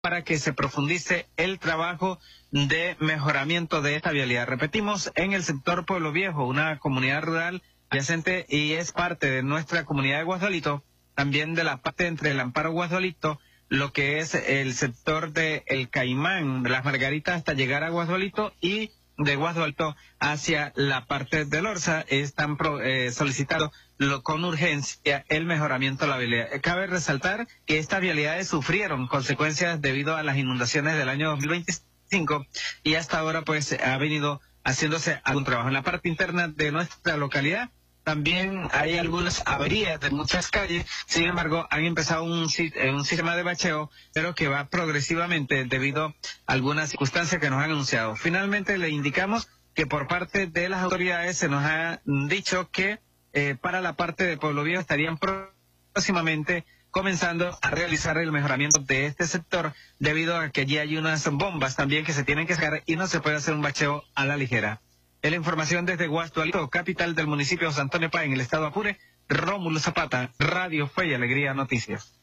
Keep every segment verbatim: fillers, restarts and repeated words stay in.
para que se profundice el trabajo de mejoramiento de esta vialidad. Repetimos, en el sector Pueblo Viejo, una comunidad rural adyacente y es parte de nuestra comunidad de Guasdualito, también de la parte entre el Amparo Guasdualito, lo que es el sector de El Caimán, de Las Margaritas hasta llegar a Guasdualito y de Guasdualito hacia la parte de Lorza, están pro, eh, solicitando lo, con urgencia el mejoramiento de la vialidad. Cabe resaltar que estas vialidades sufrieron consecuencias debido a las inundaciones del año dos mil veinticinco y hasta ahora pues ha venido haciéndose algún trabajo. En la parte interna de nuestra localidad también hay algunas averías de muchas calles, sin embargo han empezado un, un sistema de bacheo, pero que va progresivamente debido a algunas circunstancias que nos han anunciado. Finalmente le indicamos que por parte de las autoridades se nos ha dicho que eh, para la parte de Pueblo Viejo estarían próximamente comenzando a realizar el mejoramiento de este sector debido a que allí hay unas bombas también que se tienen que sacar y no se puede hacer un bacheo a la ligera. Es la información desde Guasdualito, capital del municipio de San Antonio Páez, en el estado Apure. Rómulo Zapata, Radio Fe y Alegría Noticias.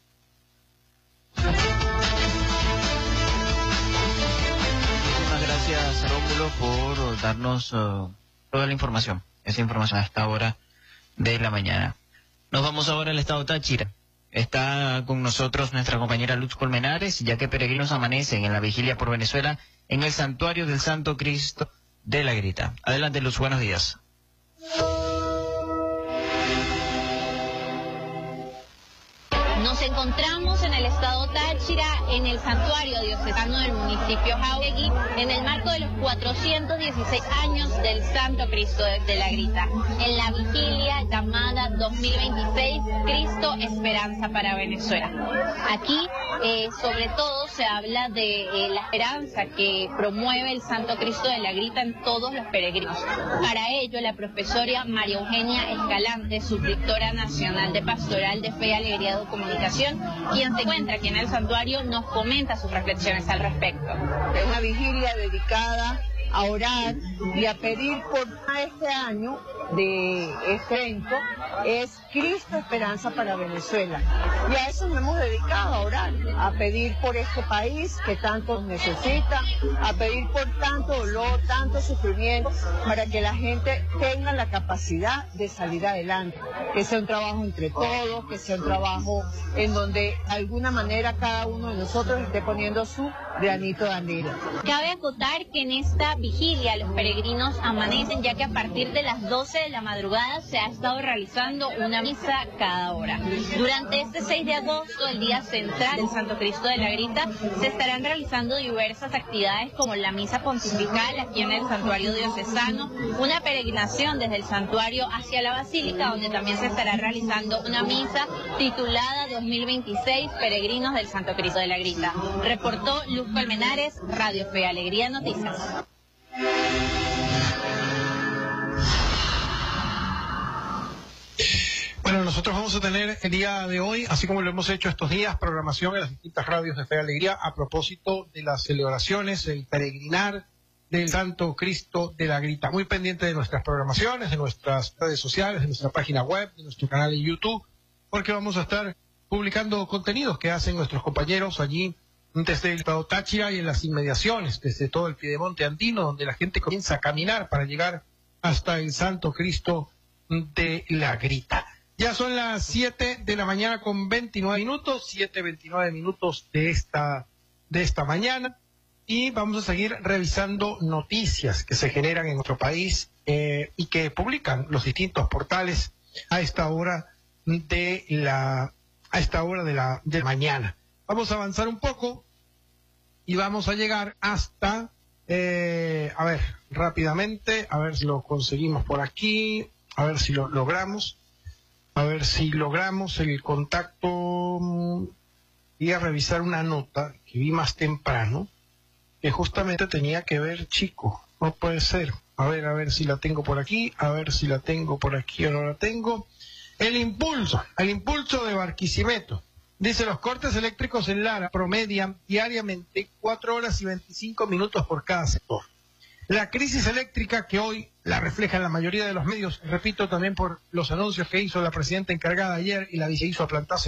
Muchas gracias, Rómulo, por darnos uh, toda la información, esa información a esta hora de la mañana. Nos vamos ahora al estado Táchira. Está con nosotros nuestra compañera Luz Colmenares, ya que peregrinos amanecen en la vigilia por Venezuela en el santuario del Santo Cristo de la Grita. Adelante, Luz, buenos días. Nos encontramos en el estado Táchira, en el santuario diocesano del municipio Jauregui, en el marco de los cuatrocientos dieciséis años del Santo Cristo de la Grita, en la vigilia llamada dos mil veintiséis, Cristo Esperanza para Venezuela. Aquí, eh, sobre todo, se habla de eh, la esperanza que promueve el Santo Cristo de la Grita en todos los peregrinos. Para ello, la profesora María Eugenia Escalante, subdirectora nacional de Pastoral de Fe y Alegría de Comunicación, quien se encuentra aquí en el santuario, nos comenta sus reflexiones al respecto. Es una vigilia dedicada a orar y a pedir por este año de este evento, es Cristo Esperanza para Venezuela. Y a eso nos hemos dedicado, a orar, a pedir por este país que tanto necesita, a pedir por tanto dolor, tanto sufrimiento, para que la gente tenga la capacidad de salir adelante. Que sea un trabajo entre todos, que sea un trabajo en donde de alguna manera cada uno de nosotros esté poniendo su granito de arena. Cabe acotar que en esta vigilia los peregrinos amanecen, ya que a partir de las doce de la madrugada se ha estado realizando una misa cada hora. Durante este seis de agosto, el día central del Santo Cristo de la Grita, se estarán realizando diversas actividades como la misa pontifical aquí en el santuario diocesano, una peregrinación desde el santuario hacia la basílica, donde también se estará realizando una misa titulada dos mil veintiséis, Peregrinos del Santo Cristo de la Grita. Reportó Luz Colmenares, Radio Fe Alegría Noticias. Bueno, nosotros vamos a tener el día de hoy, así como lo hemos hecho estos días, programación en las distintas radios de Fe y Alegría a propósito de las celebraciones, el peregrinar del Santo Cristo de la Grita. Muy pendiente de nuestras programaciones, de nuestras redes sociales, de nuestra página web, de nuestro canal en YouTube, porque vamos a estar publicando contenidos que hacen nuestros compañeros allí desde el estado Táchira y en las inmediaciones, desde todo el piedemonte andino, donde la gente comienza a caminar para llegar hasta el Santo Cristo de la Grita. Ya son las siete de la mañana con veintinueve minutos, siete veintinueve minutos de esta, de esta mañana, y vamos a seguir revisando noticias que se generan en nuestro país eh, y que publican los distintos portales a esta hora de la a esta hora de la de mañana. Vamos a avanzar un poco y vamos a llegar hasta, eh, a ver, rápidamente, a ver si lo conseguimos por aquí, a ver si lo logramos, a ver si logramos el contacto. Y a revisar una nota que vi más temprano, que justamente tenía que ver, chico, no puede ser. A ver, a ver si la tengo por aquí, a ver si la tengo por aquí o no la tengo. El impulso, el impulso de Barquisimeto. Dice, los cortes eléctricos en Lara promedian diariamente cuatro horas y veinticinco minutos por cada sector. La crisis eléctrica que hoy la refleja en la mayoría de los medios, repito también por los anuncios que hizo la presidenta encargada ayer y la vice hizo a plantarse